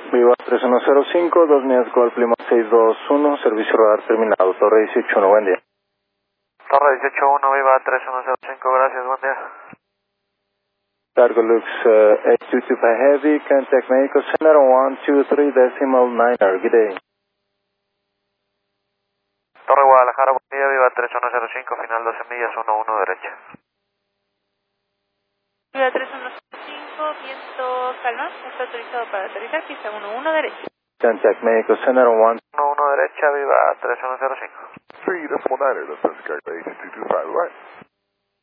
Viva 3105, 2 millas Golf Lima 621, servicio radar terminado, Torre 181, buen día. Torre 181, Viva 3105, gracias, buen día. Cargo Lux 8225 Heavy, contact Mexico Center 123.9er, good day. Torre Guadalajara, buen día, Viva 3105, final 12 millas, 11 derecha. Viva 3105, viento calma, está autorizado para aterrizar, pista 11 derecha. Contact Mexico Center 11 derecha, Viva 3105. 3.9er, that's Cargo 8225, right?